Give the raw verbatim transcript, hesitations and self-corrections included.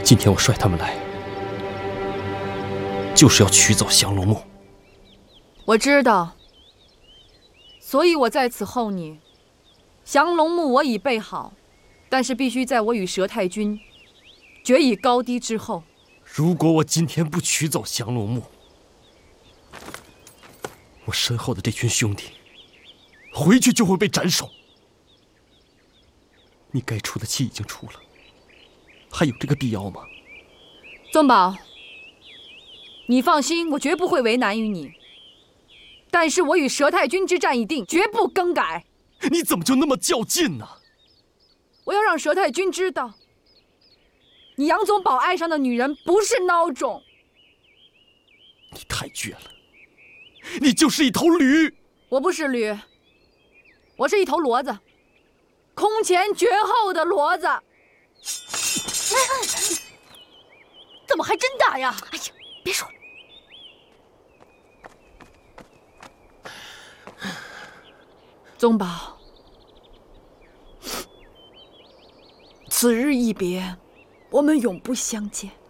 今天我率他们来，就是要取走降龙木。 我知道，所以我在此候你。降龙木我已备好，但是必须在我与佘太君决以高低之后。 如果我今天不取走降龙木，我身后的这群兄弟回去就会被斩首。你该出的气已经出了，还有这个必要吗？ 宗保，你放心，我绝不会为难于你。但是我与佘太君之战已定，绝不更改。 你怎么就那么较劲呢？ 我要让佘太君知道，你杨宗保爱上的女人不是孬种。 你太倔了，你就是一头驴。 我不是驴，我是一头骡子，空前绝后的骡子。 怎么还真打呀？哎呀，别说了。 宗保，此日一别，我们永不相见。